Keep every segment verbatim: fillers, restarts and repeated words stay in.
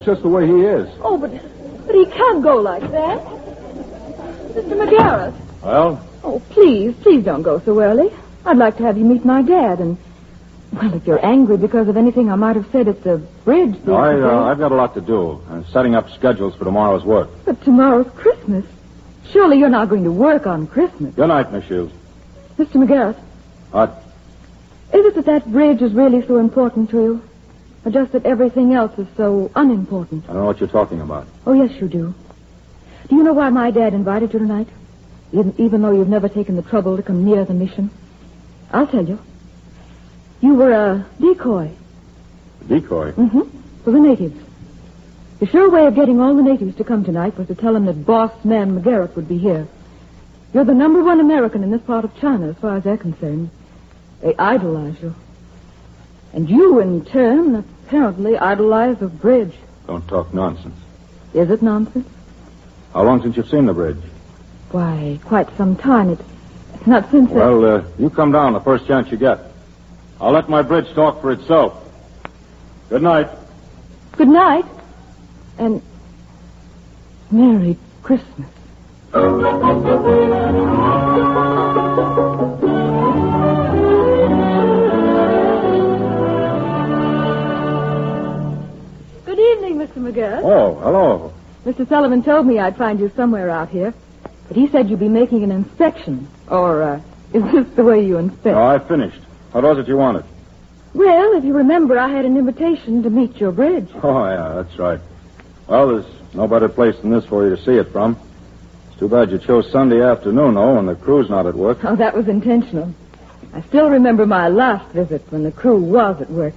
just the way he is. Oh, but, but he can't go like that. Mister McGarrett. Well? Oh, please, please don't go so early. I'd like to have you meet my dad, and, well, if you're angry because of anything I might have said at the bridge... No, I, uh, I've got a lot to do. I'm setting up schedules for tomorrow's work. But tomorrow's Christmas. Surely you're not going to work on Christmas. Good night, Miss Shields. Mister McGarrett. What? Is it that that bridge is really so important to you? Or just that everything else is so unimportant? I don't know what you're talking about. Oh, yes, you do. Do you know why my dad invited you tonight? Even, even though you've never taken the trouble to come near the mission? I'll tell you. You were a decoy. A decoy? Mm-hmm. For the natives. The sure way of getting all the natives to come tonight was to tell them that boss man McGarrett would be here. You're the number one American in this part of China, as far as they're concerned. They idolize you. And you, in turn, apparently idolize the bridge. Don't talk nonsense. Is it nonsense? How long since you've seen the bridge? Why, quite some time. It's, it's not since... Well, uh, you come down the first chance you get. I'll let my bridge talk for itself. Good night. Good night. And Merry Christmas. Good evening, Mister McGarrett. Oh, hello. Mister Sullivan told me I'd find you somewhere out here, but he said you'd be making an inspection. Or, uh, is this the way you inspect? No, I finished. What was it you wanted? Well, if you remember, I had an invitation to meet your bridge. Oh, yeah, that's right. Well, there's no better place than this for you to see it from. It's too bad you chose Sunday afternoon, though, when the crew's not at work. Oh, that was intentional. I still remember my last visit when the crew was at work.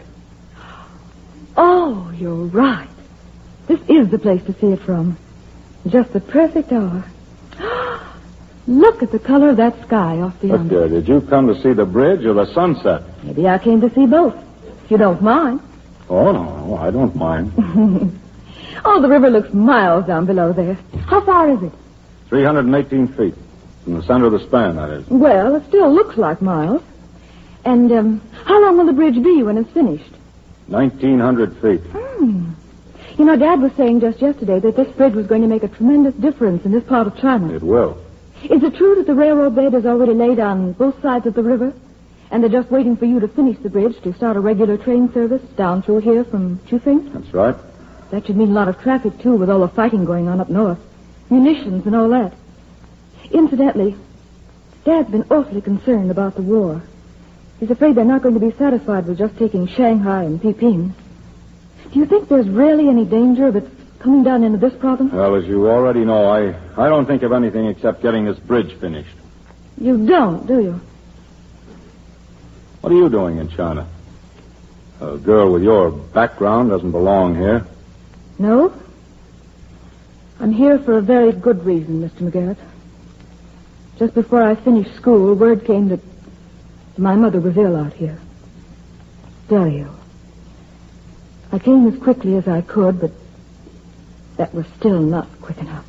Oh, you're right. This is the place to see it from. Just the perfect hour. Look at the color of that sky off the But uh, did you come to see the bridge or the sunset? Maybe I came to see both, if you don't mind. Oh, no, no, I don't mind. Oh, the river looks miles down below there. How far is it? three hundred eighteen feet. From the center of the span, that is. Well, it still looks like miles. And um, how long will the bridge be when it's finished? nineteen hundred feet. Hmm. You know, Dad was saying just yesterday that this bridge was going to make a tremendous difference in this part of China. It will. Is it true that the railroad bed is already laid on both sides of the river? And they're just waiting for you to finish the bridge to start a regular train service down through here from Chufeng? That's right. That should mean a lot of traffic, too, with all the fighting going on up north. Munitions and all that. Incidentally, Dad's been awfully concerned about the war. He's afraid they're not going to be satisfied with just taking Shanghai and Peiping. Do you think there's really any danger of it coming down into this province? Well, as you already know, I, I don't think of anything except getting this bridge finished. You don't, do you? What are you doing in China? A girl with your background doesn't belong here. No? I'm here for a very good reason, Mister McGarrett. Just before I finished school, word came that my mother was ill out here. Very ill. I came as quickly as I could, but that was still not quick enough.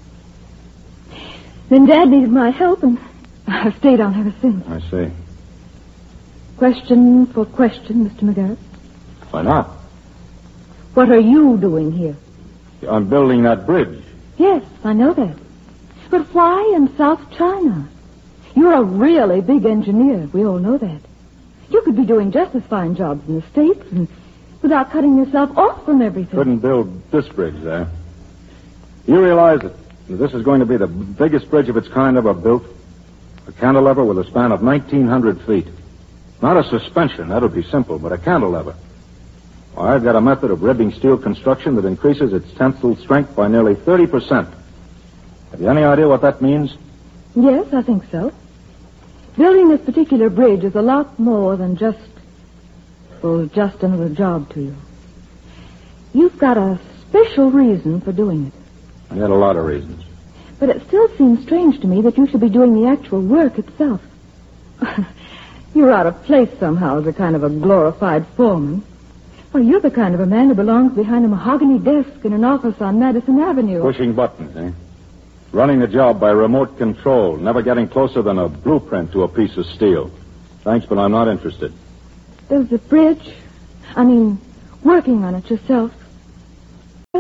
Then Dad needed my help, and I've stayed on ever since. I see. Question for question, Mister McGarrett. Why not? What are you doing here? I'm building that bridge. Yes, I know that. But why in South China? You're a really big engineer. We all know that. You could be doing just as fine jobs in the States and without cutting yourself off from everything. Couldn't build this bridge there. You realize that this is going to be the biggest bridge of its kind ever built? A cantilever with a span of nineteen hundred feet. Not a suspension, that would be simple, but a cantilever. Well, I've got a method of ribbing steel construction that increases its tensile strength by nearly thirty percent. Have you any idea what that means? Yes, I think so. Building this particular bridge is a lot more than just, well, just another job to you. You've got a special reason for doing it. I got a lot of reasons. But it still seems strange to me that you should be doing the actual work itself. You're out of place somehow as a kind of a glorified foreman. Well, you're the kind of a man who belongs behind a mahogany desk in an office on Madison Avenue. Pushing buttons, eh? Running the job by remote control, never getting closer than a blueprint to a piece of steel. Thanks, but I'm not interested. There's the bridge. I mean, working on it yourself.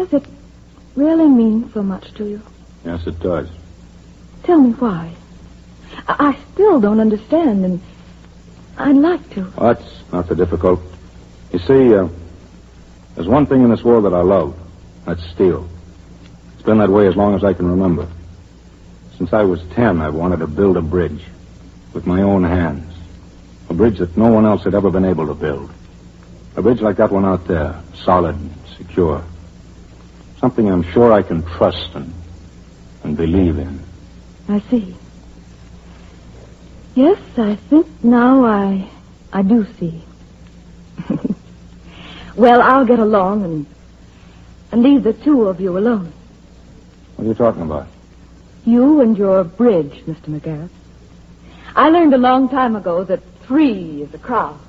Does it really mean so much to you? Yes, it does. Tell me why. I, I still don't understand, and I'd like to. Well, that's not so difficult. You see, uh, there's one thing in this world that I love. That's steel. It's been that way as long as I can remember. Since I was ten, I've wanted to build a bridge with my own hands. A bridge that no one else had ever been able to build. A bridge like that one out there, solid, secure. Something I'm sure I can trust and, and believe in. I see. Yes, I think now I, I do see. Well, I'll get along and, and leave the two of you alone. What are you talking about? You and your bridge, Mister McGarrett. I learned a long time ago that three is a crowd.